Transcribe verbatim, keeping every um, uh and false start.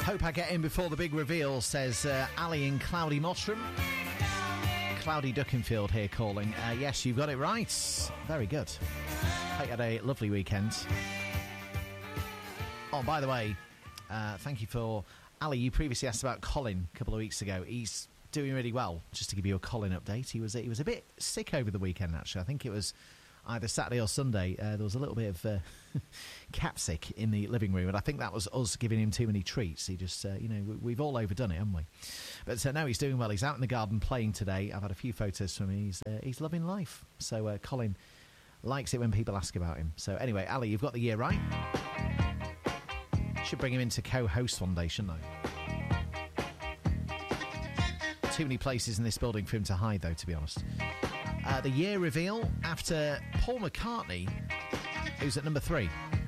Hope I get in before the big reveal, says uh, Ali in Cloudy Mottram. Cloudy Duckenfield here calling. Uh, yes, you've got it right. Very good. Hope you had a lovely weekend. Oh, by the way, uh, thank you for... Ali, you previously asked about Colin a couple of weeks ago. He's doing really well. Just to give you a Colin update, he was he was a bit sick over the weekend, actually. I think it was either Saturday or Sunday. Uh, there was a little bit of uh, capsic in the living room, and I think that was us giving him too many treats. He just, uh, you know, we, we've all overdone it, haven't we? But uh, no, he's doing well. He's out in the garden playing today. I've had a few photos from him. He's, uh, he's loving life. So uh, Colin likes it when people ask about him. So anyway, Ali, you've got the year right. Should bring him in to co-host one day, shouldn't I? Too many places in this building for him to hide, though, to be honest. Uh, the year reveal after Paul McCartney, who's at number three.